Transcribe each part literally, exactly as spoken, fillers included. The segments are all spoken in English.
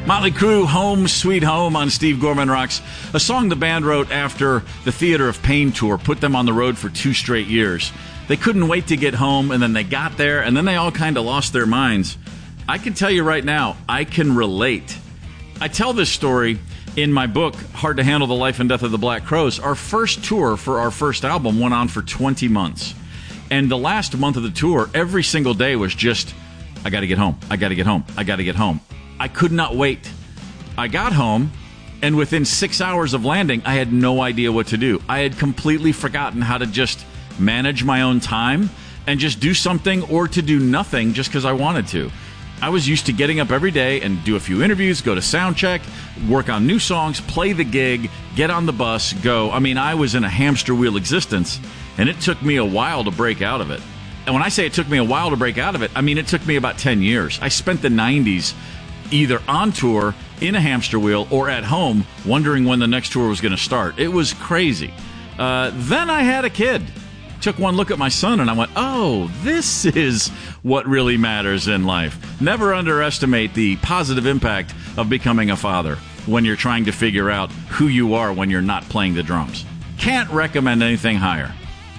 Motley Crue, Home Sweet Home on Steve Gorman Rocks, a song the band wrote after the Theater of Pain tour put them on the road for two straight years. They couldn't wait to get home, and then they got there, and then they all kind of lost their minds. I can tell you right now, I can relate. I tell this story in my book, Hard to Handle, The Life and Death of the Black Crowes. Our first tour for our first album went on for twenty months. And the last month of the tour, every single day was just, I got to get home, I got to get home, I got to get home. I could not wait. I got home, and within six hours of landing, I had no idea what to do. I had completely forgotten how to just manage my own time and just do something or to do nothing just because I wanted to. I was used to getting up every day and do a few interviews, go to sound check, work on new songs, play the gig, get on the bus, go. I mean, I was in a hamster wheel existence, and it took me a while to break out of it. And when I say it took me a while to break out of it, I mean it took me about ten years. I spent the nineties either on tour, in a hamster wheel, or at home, wondering when the next tour was going to start. It was crazy. Uh, then I had a kid. Took one look at my son, and I went, oh, this is what really matters in life. Never underestimate the positive impact of becoming a father when you're trying to figure out who you are when you're not playing the drums. Can't recommend anything higher.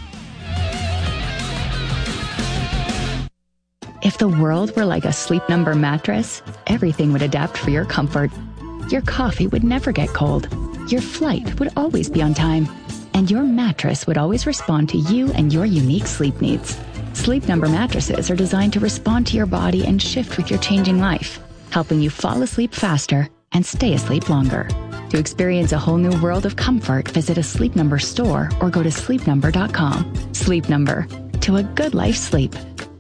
If the world were like a Sleep Number mattress, everything would adapt for your comfort. Your coffee would never get cold. Your flight would always be on time. And your mattress would always respond to you and your unique sleep needs. Sleep Number mattresses are designed to respond to your body and shift with your changing life, helping you fall asleep faster and stay asleep longer. To experience a whole new world of comfort, visit a Sleep Number store or go to sleep number dot com. Sleep Number. To a good life sleep.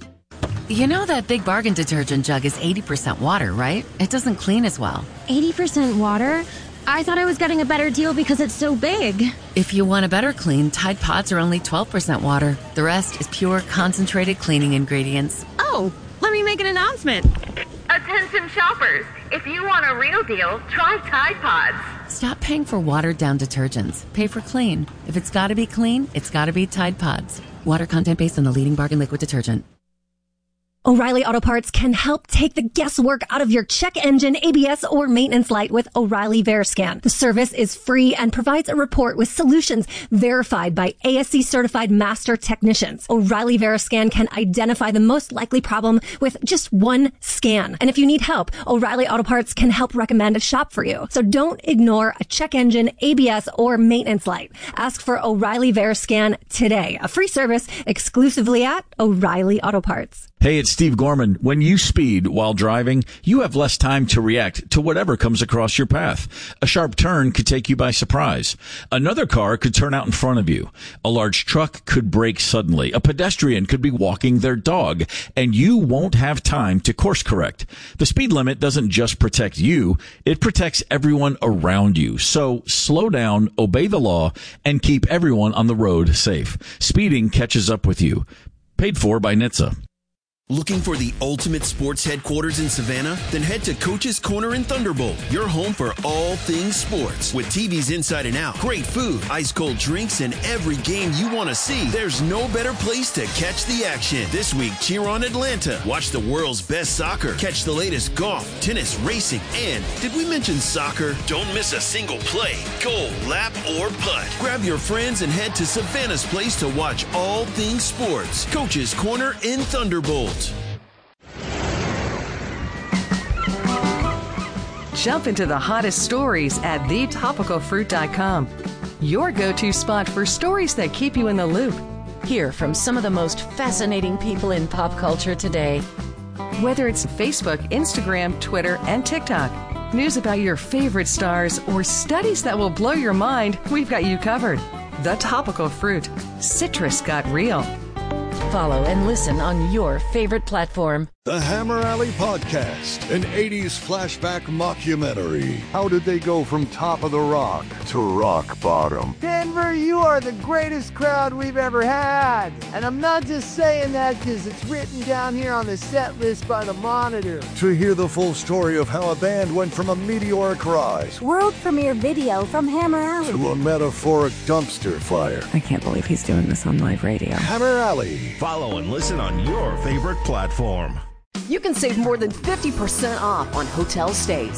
You know that Big Bargain detergent jug is eighty percent water, right? It doesn't clean as well. eighty percent water? I thought I was getting a better deal because it's so big. If you want a better clean, Tide Pods are only twelve percent water. The rest is pure, concentrated cleaning ingredients. Oh, let me make an announcement. Attention shoppers, if you want a real deal, try Tide Pods. Stop paying for watered-down detergents. Pay for clean. If it's got to be clean, it's got to be Tide Pods. Water content based on the leading bargain liquid detergent. O'Reilly Auto Parts can help take the guesswork out of your check engine, A B S, or maintenance light with O'Reilly VeriScan. The service is free and provides a report with solutions verified by A S C certified master technicians. O'Reilly VeriScan can identify the most likely problem with just one scan. And if you need help, O'Reilly Auto Parts can help recommend a shop for you. So don't ignore a check engine, A B S, or maintenance light. Ask for O'Reilly VeriScan today. A free service exclusively at O'Reilly Auto Parts. Hey, it's Steve Gorman. When you speed while driving, you have less time to react to whatever comes across your path. A sharp turn could take you by surprise. Another car could turn out in front of you. A large truck could brake suddenly. A pedestrian could be walking their dog, and you won't have time to course correct. The speed limit doesn't just protect you, it protects everyone around you. So slow down, obey the law, and keep everyone on the road safe. Speeding catches up with you. Paid for by N H T S A. Looking for the ultimate sports headquarters in Savannah? Then head to Coach's Corner in Thunderbolt, your home for all things sports. With T Vs inside and out, great food, ice-cold drinks, and every game you want to see, there's no better place to catch the action. This week, cheer on Atlanta, watch the world's best soccer, catch the latest golf, tennis, racing, and did we mention soccer? Don't miss a single play, goal, lap, or putt. Grab your friends and head to Savannah's place to watch all things sports. Coach's Corner in Thunderbolt. Jump into the hottest stories at the topical fruit dot com. Your go-to spot for stories that keep you in the loop. Hear from some of the most fascinating people in pop culture today. Whether it's Facebook, Instagram, Twitter, and TikTok, news about your favorite stars, or studies that will blow your mind, we've got you covered. The Topical Fruit. Citrus got real. Follow and listen on your favorite platform. The Hammer Alley Podcast, an eighties flashback mockumentary. How did they go from top of the rock to rock bottom? Denver, you are the greatest crowd we've ever had. And I'm not just saying that because it's written down here on the set list by the Monitor. To hear the full story of how a band went from a meteoric rise, world premiere video from Hammer Alley, to a metaphoric dumpster fire. I can't believe he's doing this on live radio. Hammer Alley. Follow and listen on your favorite platform. You can save more than fifty percent off on hotel stays.